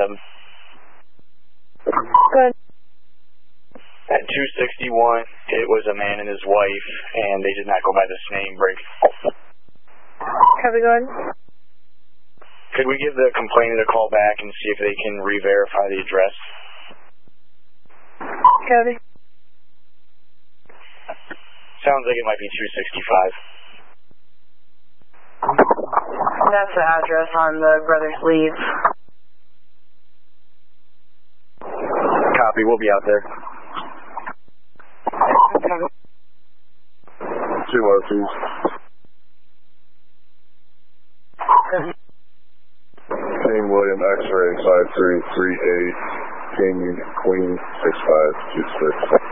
267. Good. At 261, it was a man and his wife, and they did not go by this name, Break. Copy, good. Could we give the complainant a call back and see if they can re-verify the address? Copy. Sounds like it might be 265. That's the address on the brother's leave. Copy, we'll be out there. Two Murphys. King William X-ray 5338, King Queen 6526.